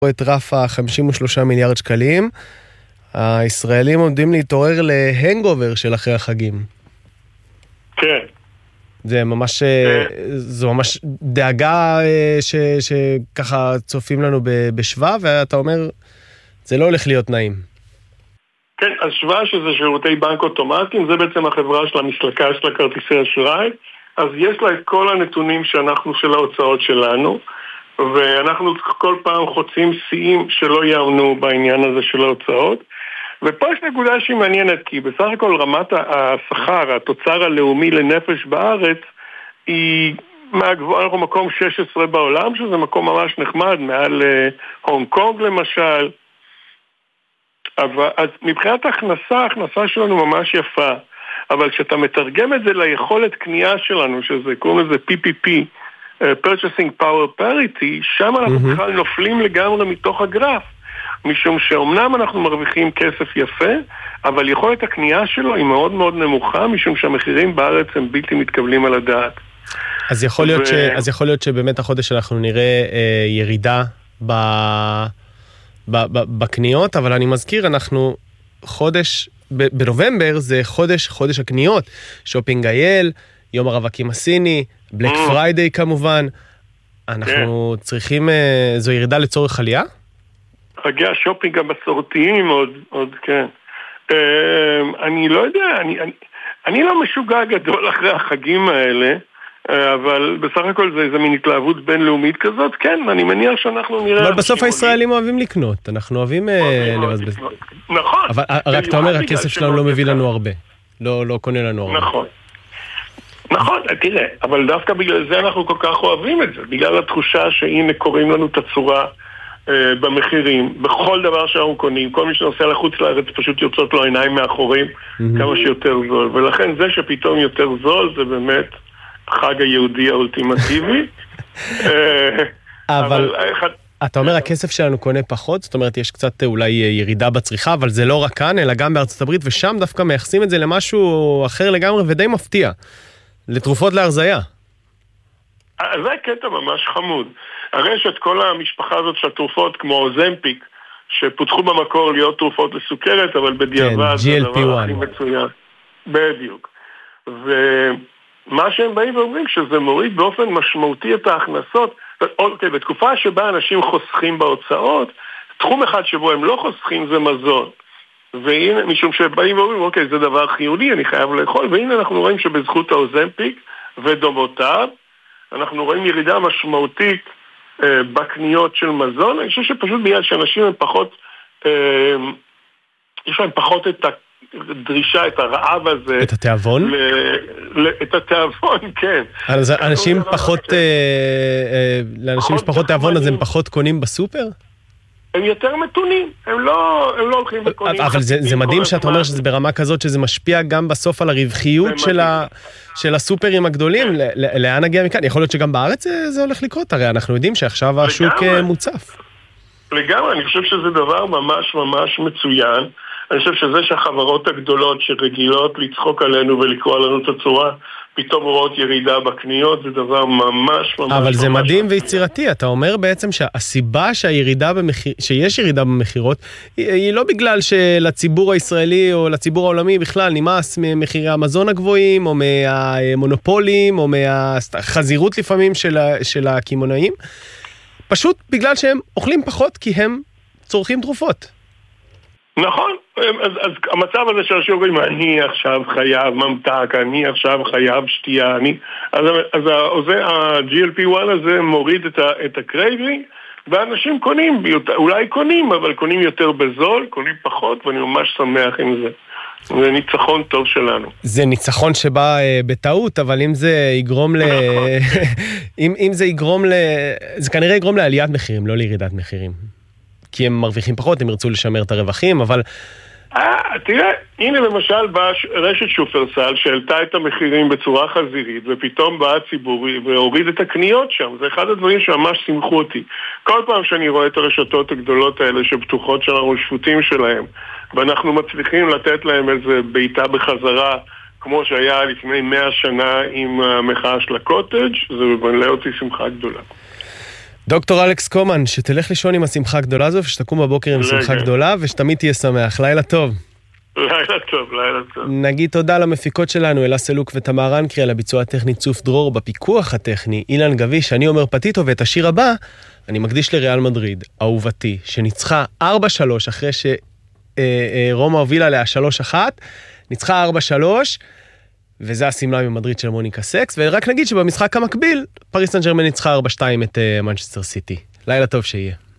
את רף ה-53 מיליארד שקלים. הישראלים עומדים להתעורר להנגובר של אחרי החגים. כן. זו ממש דאגה שככה צופים לנו בשווה, ואתה אומר, זה לא הולך להיות נעים. כן, אז שווה שזה שירותי בנק אוטומטיים, זה בעצם החברה של המסלקה של הכרטיסי אשראי, אז יש לה את כל הנתונים של ההוצאות שלנו, ואנחנו כל פעם חוצים שיאים שלא יאמנו בעניין הזה של ההוצאות, ופה יש נקודה שהיא מעניינת, כי בסך הכל רמת השכר, התוצר הלאומי לנפש בארץ, היא אנחנו מקום 16 בעולם, שזה מקום ממש נחמד, מעל הונג קונג למשל, אז מבחינת ההכנסה שלנו ממש יפה, אבל כשאתה מתרגם את זה ליכולת קנייה שלנו, שזה קוראים לזה PPP, Purchasing Power Parity, שם אנחנו בכלל נופלים לגמרי מתוך הגרף, משום שאומנם אנחנו מרוויחים כסף יפה, אבל יכולת הקנייה שלו היא מאוד מאוד נמוכה, משום שהמחירים בארץ הם בלתי מתקבלים על הדעת. אז יכול להיות שבאמת החודש אנחנו נראה ירידה בקניות, אבל אני מזכיר, אנחנו חודש, בנובמבר זה חודש הקניות, שופינג אייל, יום הרווקים הסיני, בלק פריידיי כמובן, אנחנו צריכים, זו ירידה לצורך עלייה? חגי השופינג המסורתיים עוד כן. אני לא יודע, אני לא משוגע גדול אחרי החגים האלה, אבל בסך הכל זה איזה מין התלהבות בינלאומית כזאת, כן, אני מניח שאנחנו נראה... אבל בסוף הישראלים אוהבים לקנות, אנחנו אוהבים לבזבז. נכון. אבל רק אתה אומר, הכסף שלנו לא מביא לנו הרבה, לא קונה לנו הרבה. נכון, תראה, אבל דווקא בגלל זה אנחנו כל כך אוהבים את זה, בגלל התחושה שהנה קוראים לנו את הצורה במחירים, בכל דבר שאנחנו קונים, כל מי שנוסע לחוץ לארץ פשוט יוצאות לו עיניים מאחורים, כמה שיותר זול, ולכן זה שפתאום יותר זול זה באמת חג היהודי האולטימטיבי. אבל אתה אומר הכסף שלנו קונה פחות, זאת אומרת יש קצת אולי ירידה בצריכה, אבל זה לא רק כאן אלא גם בארצות הברית, ושם דווקא מייחסים את זה למשהו אחר לגמרי ודי מפתיע, לתרופות להרזיה. זה קטע ממש חמוד. הרי שאת כל המשפחה הזאת של התרופות כמו אוזמפיק, שפותחו במקור להיות תרופות לסוכרת, אבל בדיעבד זה הדבר הכי מצוין. בדיוק. ומה שהם באים ואומרים שזה מוריד באופן משמעותי את ההכנסות. אוקיי, בתקופה שבה אנשים חוסכים בהוצאות, תחום אחד שבו הם לא חוסכים זה מזון. והנה, משום שבאים ואומרים, אוקיי, זה דבר חיוני, אני חייב לאכול, והנה אנחנו רואים שבזכות האוזמפיק ודומותיו, אנחנו רואים ירידה משמעותית בקניות של מזון. אני חושב שפשוט בגלל שאנשים הם פחות, יש להם פחות את הדרישה, את הרעב הזה. את התיאבון? את התיאבון, כן. אז אנשים פחות, לאנשים יש פחות תיאבון, אז הם פחות קונים בסופר? הם יותר מתונים, הם לא הולכים וקונים. אבל זה מדהים שאתה אומר שזה ברמה כזאת, שזה משפיע גם בסוף על הרווחיות של הסופרים הגדולים. לאן נגיע מכאן? יכול להיות שגם בארץ זה הולך לקרות, הרי אנחנו יודעים שעכשיו השוק מוצף. לגמרי, אני חושב שזה דבר ממש ממש מצוין. אני חושב שזה שהחברות הגדולות שרגילות לצחוק עלינו ולקרוא לנו את הצורה, פתאום רואות ירידה בקניות, זה דבר ממש ממש... אבל זה מדהים ויצירתי, אתה אומר בעצם שהסיבה שיש ירידה במחירות, היא לא בגלל שלציבור הישראלי או לציבור העולמי בכלל נמאס ממחירי המזון הגבוהים, או מהמונופולים, או מהחזירות לפעמים של הקמעונאים, פשוט בגלל שהם אוכלים פחות כי הם צורכים תרופות. נכון, אז המצב הזה שאנשים אומרים, אני עכשיו חייב ממתק, אני עכשיו חייב שתייה, אז ה-GLP-1 הזה מוריד את הקרייבינג, ואנשים קונים, אולי קונים, אבל קונים יותר בזול, קונים פחות, ואני ממש שמח עם זה. זה ניצחון טוב שלנו. זה ניצחון שבא בטעות, אבל אם זה יגרום אם זה יגרום זה כנראה יגרום לעליית מחירים, לא לירידת מחירים. כי הם מרוויחים פחות, הם ירצו לשמר את הרווחים, אבל... תראה, הנה למשל באה רשת שופרסל שהעלתה את המחירים בצורה חזירית, ופתאום באה ציבורי והוריד את הקניות שם. זה אחד הדברים שממש שמחו אותי. כל פעם שאני רואה את הרשתות הגדולות האלה שבטוחות שאנחנו שפוטים שלהם, ואנחנו מצליחים לתת להם איזה ביתה בחזרה, כמו שהיה לפני 100 שנה עם המחאה של הקוטג', זה מבנלה אותי שמחה גדולה. דוקטור אלכס קומן, שתלך לישון עם השמחה הגדולה הזו, ושתקום בבוקר עם שמחה גדולה, ושתמיד תהיה שמח. לילה טוב. לילה טוב, לילה טוב. נגיד תודה למפיקות שלנו, אלה סלוק ותמר אנקרי, על הביצוע הטכני צוף דרור, בפיקוח הטכני אילן גביש, אני אומר פטיטו, ואת השיר הבא אני מקדיש לריאל מדריד, אהובתי, שניצחה 4-3 אחרי שרומא הובילה לה 3-1, ניצחה 4-3, וזה הסמלה ממדריד של מוניקה סקס, ורק נגיד שבמשחק המקביל, פריס סן ז'רמן ניצחה 4-2 את מנצ'סטר סיטי. לילה טוב שיהיה.